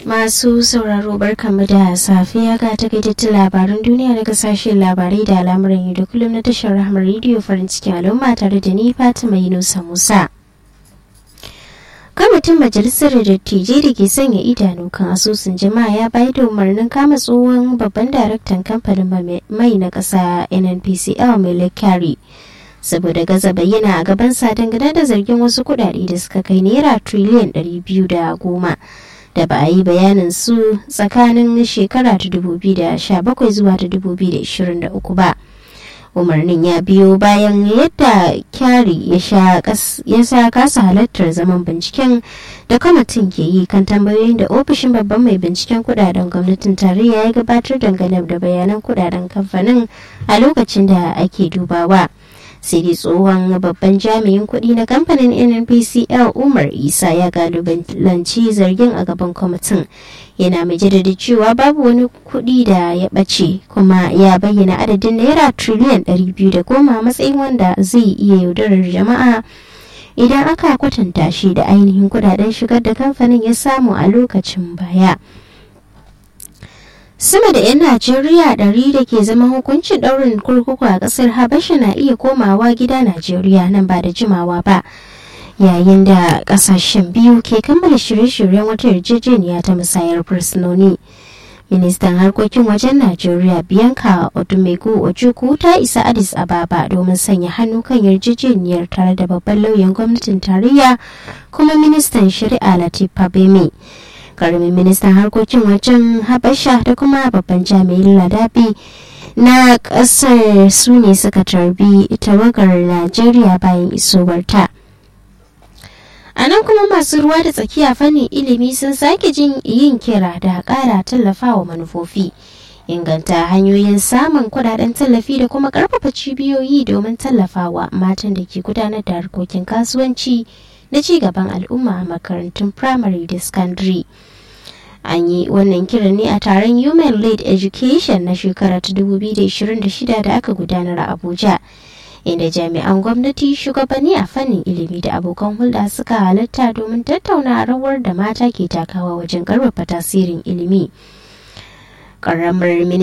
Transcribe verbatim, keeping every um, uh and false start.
Masu sauraro barkanmu da safiya ga takaitattun labaran duniya daga sashen labarai da al'amuran yau da kullum na tashar Rahama Radio farin cikin al'umma tare da ni Fatima Yunusa Musa. Kwamitin Majalisar Dattijai da ke sanya idanu kan asusun jama'a ya bayar da umarnin kama tsohon babban daraktan kamfanin mai na ƙasa N N P C L Mele Kyari saboda gaza bayyana a gabansa dangane da zargin wasu kuɗaɗe da suka kai naira triliyan ɗari biyu da goma. da ba a yi bayanin su tsakanin shekara ta dubu biyu da sha bakwai zuwa ta dubu biyu da ashirin da uku ba. Umarnin ya biyo bayan yadda Kyari ya sha kasa halartar zaman binciken da kwamitin ke yi kan tambayoyin da ofishin babban mai binciken kudaden gwamnatin tarayya ya gabatar dangane da bayanan kudaden kamfanin a lokacin da ake dubawa. sai dai tsohon babban jami'in kuɗi na kamfanin N N P C L Umar Isa ya galubalanci zargin a gaban kwamitin, yana mai jaddada cewa babu wani kuɗi da ya ɓace, kuma ya bayyana adadin naira triliyan ɗari biyu da goma matsayin wanda zai iya yaudarar jama'a idan aka kwatanta shi da ainihin kudaden shigar da kamfanin ya samu a lokacin baya. Sama da 'yan Najeriya ɗari da ke zama hukuncin ɗaurin kurkuku a ƙasar Habasha na iya komawa gida Najeriya nan ba da jimawa ba, yayin da ƙasashen biyu ke kammala shirye-shiryen wata yarjejeniya ta musayar fursunoni. Ministan harkokin wajen Najeriya Bianca Odumegu Ojukwu ta isa Addis Ababa domin sanya hannu kan yarjejeniyar tare da babban lauyan gwamnatin tarayya kuma ministan shari'a Latif Fabemi. Karamin ministan harkokin wajen Habasha da kuma babban jami'in ladabi na kasar su ne suka tarbi tawagar Najeriya bayan isowarta. A nan kuma masu ruwa da tsakiya fannin ilimi sun sake jin yin kira da ƙara tallafawa manufofi, inganta hanyoyin samun kudaden tallafi da kuma ƙarfafa cibiyoyi domin tallafawa matan da ke gudanar da harkokin kasuwanci na ci gaban al'umma a makarantun firamare da sakandare. An yi wannan kiran ne a taron Human Led Education na shekara ta dubu biyu da ashirin da shida da aka gudanar a Abuja, inda jami'an gwamnati, shugabanni a fannin ilimi da abokan hulɗa suka halatta domin tattauna rawar da mata ke takawa wajen ƙarfafa tasirin ilimi. Ƙaramar